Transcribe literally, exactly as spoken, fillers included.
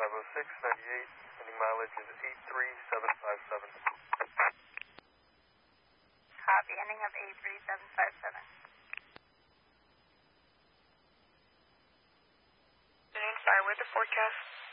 five oh six ninety-eight. Ending mileage is eight three seven five seven. Copy. Ending of eight three seven five seven. Sorry, where's the forecast?